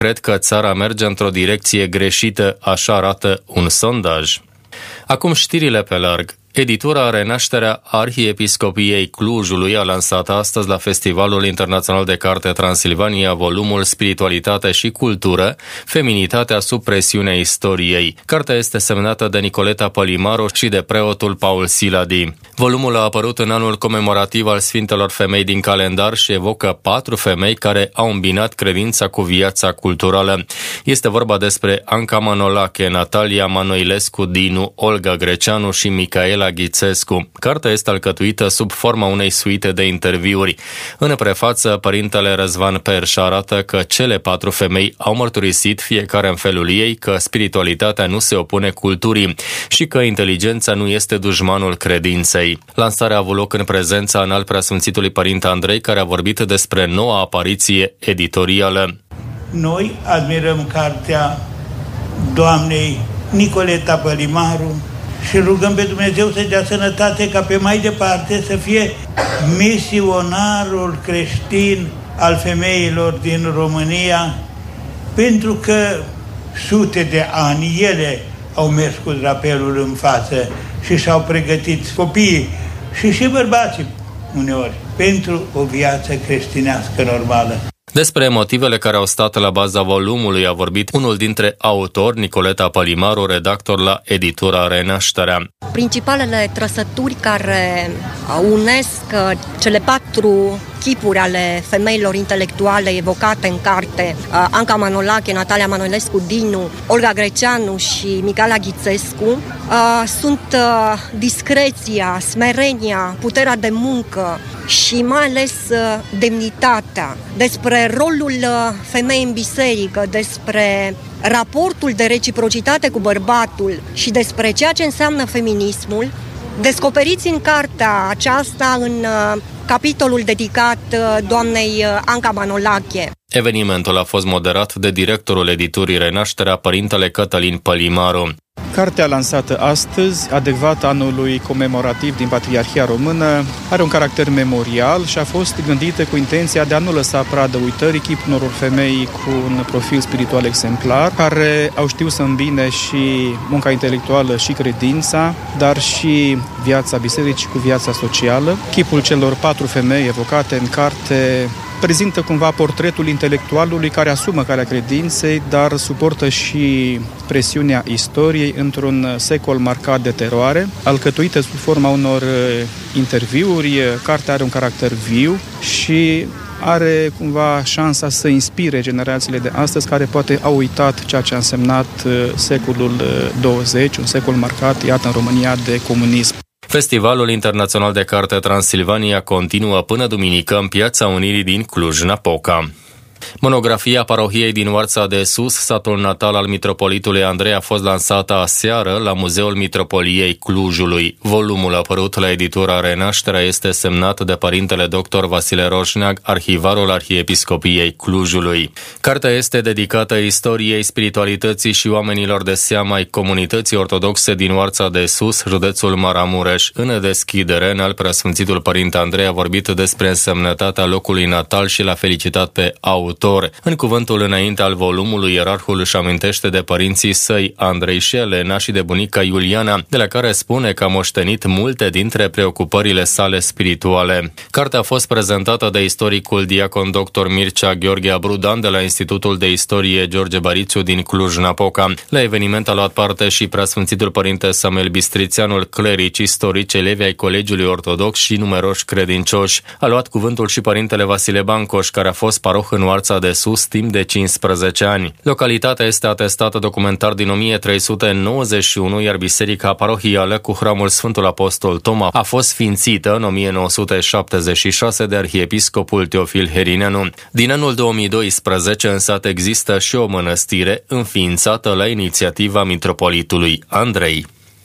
Cred că țara merge într-o direcție greșită, așa arată un sondaj. Acum știrile pe larg. Editura Renașterea Arhiepiscopiei Clujului a lansat astăzi la Festivalul Internațional de Carte Transilvania volumul Spiritualitate și Cultură, Feminitatea sub presiunea istoriei. Cartea este semnată de Nicoleta Pălimaru și de preotul Paul Siladi. Volumul a apărut în anul comemorativ al Sfintelor Femei din calendar și evocă 4 femei care au îmbinat credința cu viața culturală. Este vorba despre Anca Manolache, Natalia Manoilescu Dinu, Olga Greceanu și Micaela Ghițescu. Cartea este alcătuită sub forma unei suite de interviuri. În prefață, părintele Răzvan Perș arată că cele 4 femei au mărturisit, fiecare în felul ei, că spiritualitatea nu se opune culturii și că inteligența nu este dușmanul credinței. Lansarea a avut loc în prezența Înalt Preasfințitului Părinte Andrei, care a vorbit despre noua apariție editorială. Noi admirăm cartea doamnei Nicoleta Pălimaru și rugăm pe Dumnezeu să dea sănătate ca pe mai departe să fie misionarul creștin al femeilor din România, pentru că sute de ani ele au mers cu drapelul în față și și-au pregătit copiii și bărbații uneori pentru o viață creștinească normală. Despre motivele care au stat la baza volumului a vorbit unul dintre autori, Nicoleta Pălimaru, redactor la editura Renașterea. Principalele trăsături care unesc cele 4 chipuri ale femeilor intelectuale evocate în carte, Anca Manolache, Natalia Manoilescu Dinu, Olga Greceanu și Micaela Ghițescu, sunt discreția, smerenia, puterea de muncă și mai ales demnitatea. Despre rolul femeii în biserică, despre raportul de reciprocitate cu bărbatul și despre ceea ce înseamnă feminismul, descoperiți în cartea aceasta în capitolul dedicat doamnei Anca Manolache. Evenimentul a fost moderat de directorul editurii Renașterea, părintele Cătălin Pălimaru. Cartea lansată astăzi, adecvată anului comemorativ din Patriarhia Română, are un caracter memorial și a fost gândită cu intenția de a nu lăsa pradă uitării chipul unor femei cu un profil spiritual exemplar, care au știut să îmbine și munca intelectuală și credința, dar și viața bisericii cu viața socială. Chipul celor 4 femei evocate în carte prezintă cumva portretul intelectualului care asumă calea credinței, dar suportă și presiunea istoriei într-un secol marcat de teroare. Alcătuită sub forma unor interviuri, cartea are un caracter viu și are cumva șansa să inspire generațiile de astăzi care poate au uitat ceea ce a însemnat secolul 20, un secol marcat, iată, în România de comunism. Festivalul Internațional de Carte Transilvania continuă până duminică în Piața Unirii din Cluj-Napoca. Monografia parohiei din Oarța de Sus, satul natal al mitropolitului Andrei, a fost lansată aseară la Muzeul Mitropoliei Clujului. Volumul apărut la editura Renașterea este semnat de părintele dr. Vasile Roșneag, arhivarul Arhiepiscopiei Clujului. Cartea este dedicată istoriei, spiritualității și oamenilor de seamă ai comunității ortodoxe din Oarța de Sus, județul Maramureș. În deschidere, Înalt Preasfințitul Părinte Andrei a vorbit despre însemnătatea locului natal și l-a felicitat pe autor. În cuvântul înainte al volumului, ierarhul își amintește de părinții săi, Andrei și Elena, și de bunica Iuliana, de la care spune că a moștenit multe dintre preocupările sale spirituale. Cartea a fost prezentată de istoricul diacon dr. Mircea Gheorghe Abrudan de la Institutul de Istorie George Barițiu din Cluj-Napoca. La eveniment a luat parte și Preasfințitul Părinte Samuel Bistrițeanul, clerici, istorici, elevi ai Colegiului Ortodox și numeroși credincioși. A luat cuvântul și părintele Vasile Bancoș, care a fost paroh în Oarța de Sus timp de 15 ani. Localitatea este atestată documentar din 1391, iar biserica parohială cu hramul Sfântul Apostol Toma a fost sfințită în 1976 de arhiepiscopul Teofil Herineanu. Din anul 2012 în sat există și o mănăstire înființată la inițiativa mitropolitului Andrei.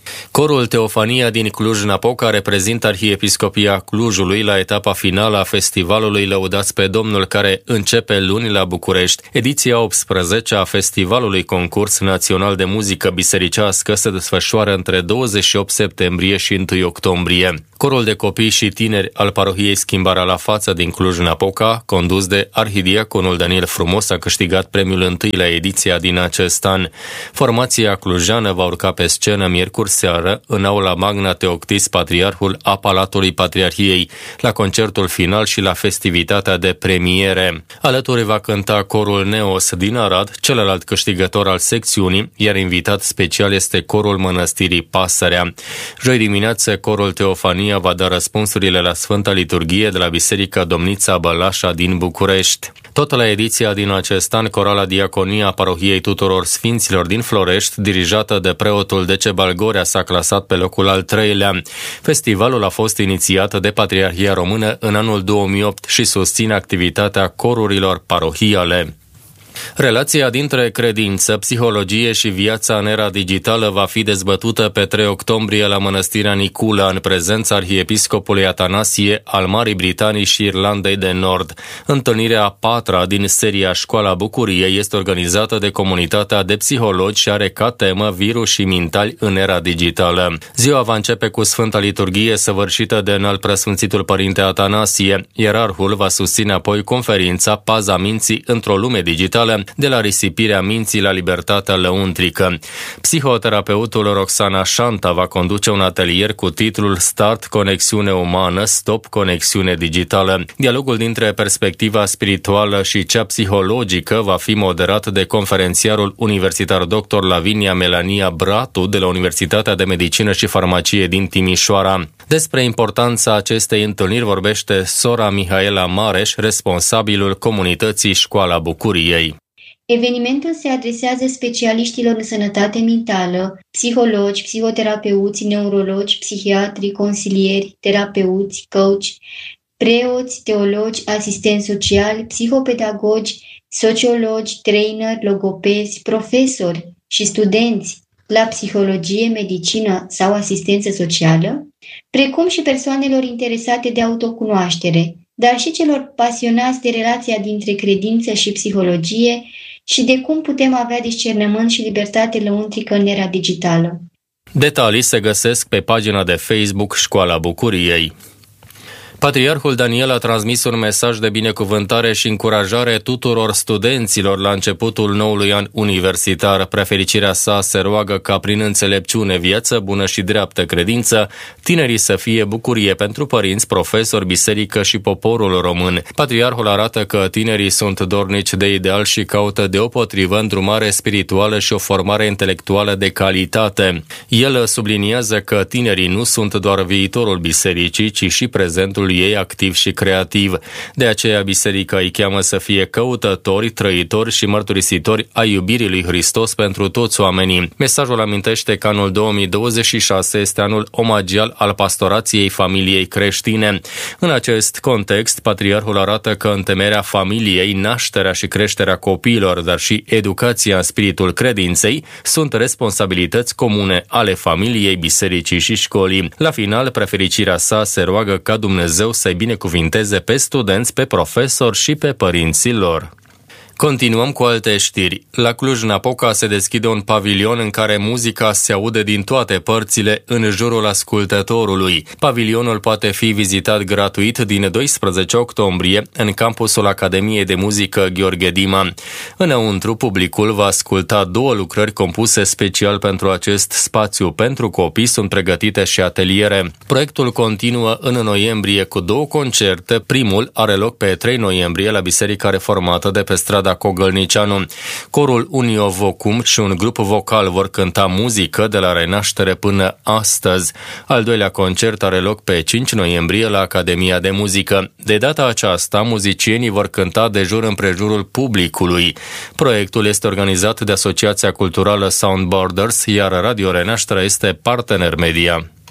Corul Teofania din Cluj-Napoca reprezintă Arhiepiscopia Clujului la etapa finală a festivalului Lăudați pe Domnul, care începe luni la București. Ediția 18 a festivalului Concurs Național de Muzică Bisericească se desfășoară între 28 septembrie și 1 octombrie. Corul de copii și tineri al parohiei Schimbarea la Față din Cluj-Napoca, condus de arhidiaconul Daniel Frumos, a câștigat premiul întâi la ediția din acest an. Formația clujană va urca pe scenă miercuri seară în aula Magna Teoctis, patriarhul a Palatului Patriarhiei, la concertul final și la festivitatea de premiere. Alături va cânta corul Neos din Arad, celălalt câștigător al secțiunii, iar invitat special este corul Mănăstirii Pasărea. Joi dimineață, corul Teofania va da răspunsurile la Sfânta Liturghie de la Biserica Domnița Bălașa din București. Tot la ediția din acest an, Corala Diaconia Parohiei Tuturor Sfinților din Florești, dirijată de preotul Decebal Gorea, s-a clasat pe locul al 3-lea. Festivalul a fost inițiat de Patriarhia Română în anul 2008 și susține activitatea corurilor parohiale. Relația dintre credință, psihologie și viața în era digitală va fi dezbătută pe 3 octombrie la Mănăstirea Nicula, în prezența Arhiepiscopului Atanasie al Marii Britanii și Irlandei de Nord. Întâlnirea a 4-a din seria Școala Bucuriei este organizată de comunitatea de psihologi și are ca temă virusii mentali în era digitală. Ziua va începe cu Sfânta Liturghie săvârșită de Înalt Preasfințitul Părinte Atanasie. Ierarhul va susține apoi conferința Paza minții într-o lume digitală, de la risipirea minții la libertatea lăuntrică. Psihoterapeutul Roxana Șanta va conduce un atelier cu titlul Start Conexiune Umană, Stop Conexiune Digitală. Dialogul dintre perspectiva spirituală și cea psihologică va fi moderat de conferențiarul universitar dr. Lavinia Melania Bratu de la Universitatea de Medicină și Farmacie din Timișoara. Despre importanța acestei întâlniri vorbește sora Mihaela Mareș, responsabilul comunității Școala Bucuriei. Evenimentul se adresează specialiștilor în sănătate mentală, psihologi, psihoterapeuți, neurologi, psihiatri, consilieri, terapeuți, coach, preoți, teologi, asistenți sociali, psihopedagogi, sociologi, trainer, logopezi, profesori și studenți la psihologie, medicină sau asistență socială, precum și persoanelor interesate de autocunoaștere, dar și celor pasionați de relația dintre credință și psihologie și de cum putem avea discernământ și libertate lăuntrică în era digitală. Detalii se găsesc pe pagina de Facebook Școala Bucuriei. Patriarhul Daniel a transmis un mesaj de binecuvântare și încurajare tuturor studenților la începutul noului an universitar. Prefericirea sa se roagă ca prin înțelepciune, viață bună și dreaptă credință, tinerii să fie bucurie pentru părinți, profesori, biserică și poporul român. Patriarhul arată că tinerii sunt dornici de ideal și caută deopotrivă îndrumare spirituală și o formare intelectuală de calitate. El subliniază că tinerii nu sunt doar viitorul bisericii, ci și prezentul ei activ și creativ. De aceea biserica îi cheamă să fie căutători, trăitori și mărturisitori ai iubirii lui Hristos pentru toți oamenii. Mesajul amintește că anul 2026 este anul omagial al pastorației familiei creștine. În acest context, patriarhul arată că întemeierea familiei, nașterea și creșterea copiilor, dar și educația în spiritul credinței sunt responsabilități comune ale familiei, bisericii și școlii. La final, prefericirea sa se roagă ca Dumnezeu să-i binecuvinteze pe studenți, pe profesori și pe părinții lor. Continuăm cu alte știri. La Cluj-Napoca se deschide un pavilion în care muzica se aude din toate părțile în jurul ascultătorului. Pavilionul poate fi vizitat gratuit din 12 octombrie în campusul Academiei de Muzică Gheorghe Dima. Înăuntru, publicul va asculta 2 lucrări compuse special pentru acest spațiu pentru copii, sunt pregătite și ateliere. Proiectul continuă în noiembrie cu 2 concerte. Primul are loc pe 3 noiembrie la Biserica Reformată de pe strada Cogălnicianu. Corul Unio Vocum și un grup vocal vor cânta muzică de la renaștere până astăzi. Al 2-lea concert are loc pe 5 noiembrie la Academia de Muzică. De data aceasta, muzicienii vor cânta de jur împrejurul publicului. Proiectul este organizat de Asociația Culturală Sound Borders, iar Radio Renașterea este partener media.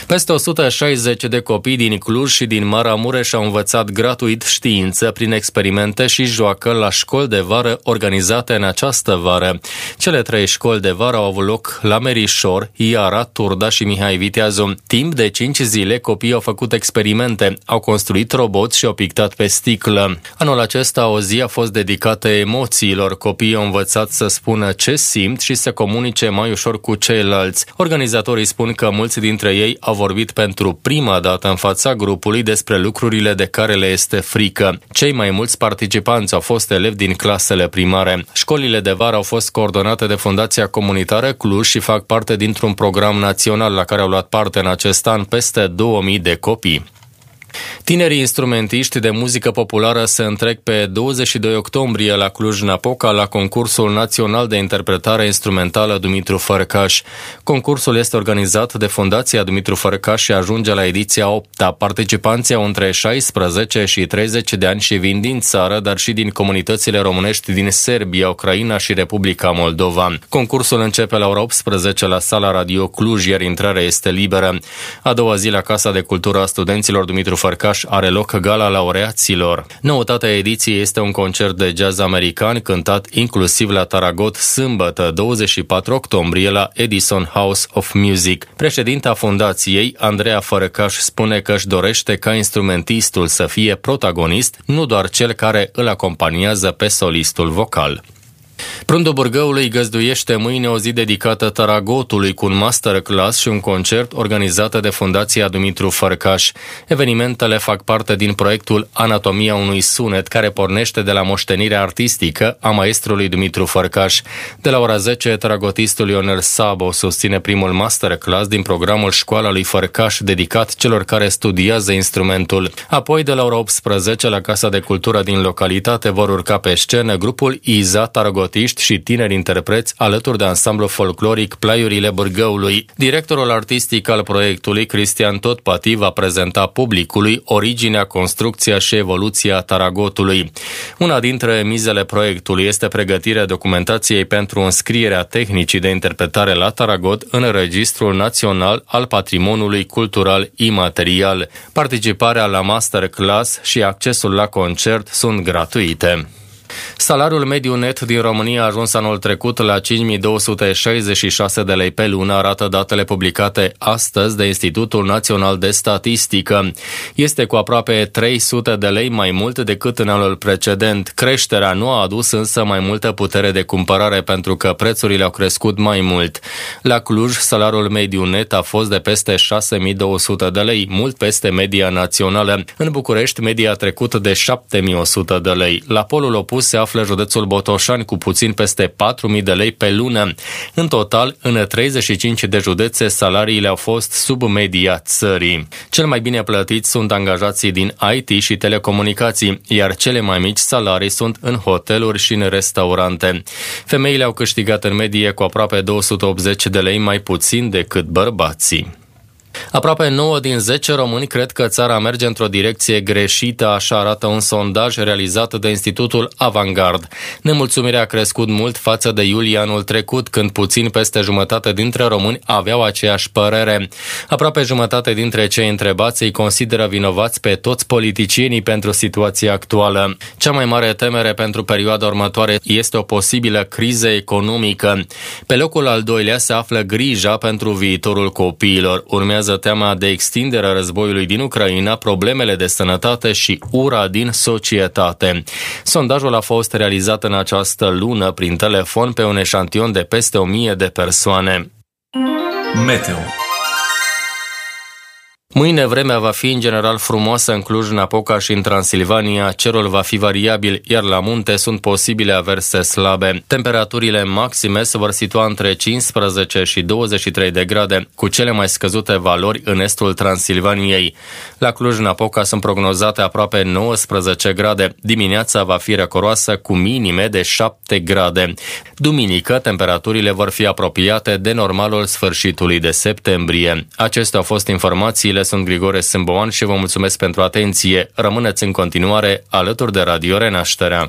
Peste 160 de copii din Cluj și din Maramureș au învățat gratuit știință prin experimente și joacă la școli de vară organizate în această vară. Cele 3 școli de vară au avut loc la Merișor, Iara, Turda și Mihai Viteazu. Timp de 5 zile, copiii au făcut experimente, au construit roboți și au pictat pe sticlă. Anul acesta o zi a fost dedicată emoțiilor. Copiii au învățat să spună ce simt și să comunice mai ușor cu ceilalți. Organizatorii spun că mulți dintre ei au vorbit pentru prima dată în fața grupului despre lucrurile de care le este frică. Cei mai mulți participanți au fost elevi din clasele primare. Școlile de vară au fost coordonate de Fundația Comunitară Cluj și fac parte dintr-un program național la care au luat parte în acest an peste 2000 de copii. Tinerii instrumentiști de muzică populară se întrec pe 22 octombrie la Cluj-Napoca la concursul național de interpretare instrumentală Dumitru Fărcaș. Concursul este organizat de Fundația Dumitru Fărcaș și ajunge la ediția 8-a. Participanții au între 16 și 30 de ani și vin din țară, dar și din comunitățile românești din Serbia, Ucraina și Republica Moldova. Concursul începe la ora 18 la Sala Radio Cluj, iar intrarea este liberă. A doua zi la Casa de Cultură a Studenților Dumitru Fărcaș are loc gala laureaților. Noutatea ediției este un concert de jazz american cântat inclusiv la Taragot sâmbătă 24 octombrie la Edison House of Music. Președinta fundației, Andreea Fărcaș, spune că își dorește ca instrumentistul să fie protagonist, nu doar cel care îl acompaniază pe solistul vocal. Prundul Bârgăului găzduiește mâine o zi dedicată Taragotului cu un masterclass și un concert organizată de Fundația Dumitru Fărcaș. Evenimentele fac parte din proiectul Anatomia unui sunet, care pornește de la moștenirea artistică a maestrului Dumitru Fărcaș. De la ora 10, taragotistul Ionel Sabo susține primul masterclass din programul Școala lui Fărcaș, dedicat celor care studiază instrumentul. Apoi, de la ora 18, la Casa de Cultură din localitate vor urca pe scenă grupul Iza, taragotiști și tineri interpreți alături de ansamblu folcloric Plaiurile Bârgăului. Directorul artistic al proiectului, Cristian Totpati, va prezenta publicului originea, construcția și evoluția taragotului. Una dintre mizele proiectului este pregătirea documentației pentru înscrierea tehnicii de interpretare la taragot în Registrul Național al Patrimoniului Cultural Imaterial. Participarea la masterclass și accesul la concert sunt gratuite. Salariul mediu net din România a ajuns anul trecut la 5.266 de lei pe lună, arată datele publicate astăzi de Institutul Național de Statistică. Este cu aproape 300 de lei mai mult decât în anul precedent. Creșterea nu a adus însă mai multă putere de cumpărare pentru că prețurile au crescut mai mult. La Cluj, salariul mediu net a fost de peste 6.200 de lei, mult peste media națională. În București, media a trecut de 7.100 de lei. La polul opus se află județul Botoșani cu puțin peste 4.000 de lei pe lună. În total, în 35 de județe, salariile au fost sub media țării. Cel mai bine plătiți sunt angajații din IT și telecomunicații, iar cele mai mici salarii sunt în hoteluri și în restaurante. Femeile au câștigat în medie cu aproape 280 de lei mai puțin decât bărbații. Aproape 9 din 10 români cred că țara merge într-o direcție greșită, așa arată un sondaj realizat de Institutul Avangard. Nemulțumirea a crescut mult față de iulie anul trecut, când puțin peste jumătate dintre români aveau aceeași părere. Aproape jumătate dintre cei întrebați îi consideră vinovați pe toți politicienii pentru situația actuală. Cea mai mare temere pentru perioada următoare este o posibilă criză economică. Pe locul al doilea se află grija pentru viitorul copiilor. Urmează teama de extindere a războiului din Ucraina, problemele de sănătate și ura din societate. Sondajul a fost realizat în această lună prin telefon pe un eșantion de peste 1000 de persoane. Meteo. Mâine vremea va fi în general frumoasă în Cluj-Napoca și în Transilvania, cerul va fi variabil, iar la munte sunt posibile averse slabe. Temperaturile maxime se vor situa între 15 și 23 de grade, cu cele mai scăzute valori în estul Transilvaniei. La Cluj-Napoca sunt prognozate aproape 19 grade. Dimineața va fi răcoroasă cu minime de 7 grade. Duminică, temperaturile vor fi apropiate de normalul sfârșitului de septembrie. Acestea au fost informațiile. Sunt Grigore Sâmboan și vă mulțumesc pentru atenție. Rămâneți în continuare alături de Radio Renașterea.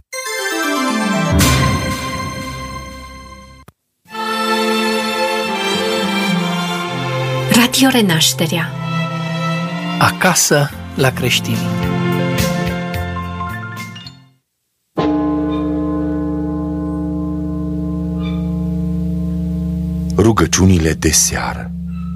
Radio Renașterea. Acasă la creștini. Rugăciunile de seară.